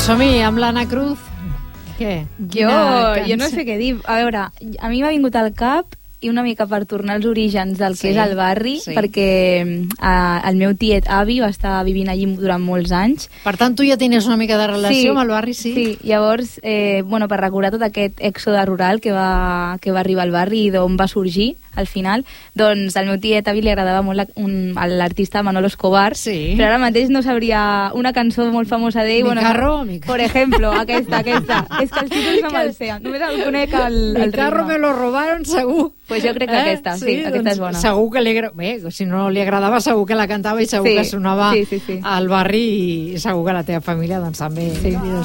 Doncs som-hi amb l'Anna Cruz. Què? Jo no sé què dir. A veure, a mi m'ha vingut al cap i una mica per tornar als orígens del que és el barri, perquè el meu tiet avi va estar vivint allí durant molts anys. Per tant, tu ja tenies una mica de relació amb el barri, sí? Sí, llavors, per recordar tot aquest èxode rural que va arribar al barri i d'on va sorgir, al final, doncs al meu tiet avi li agradava molt l'artista Manolo Escobar, però ara mateix no sabria una cançó molt famosa d'ell. Mi carro, por ejemplo, aquesta. És que els títols no me'ls sé, només el conec el ritme. Mi carro me lo robaron, segur. Pues jo crec que aquesta, aquesta és bona. Segur que si no li agradava, segur que la cantava i segur que sonava al barri i segur que la teva família doncs també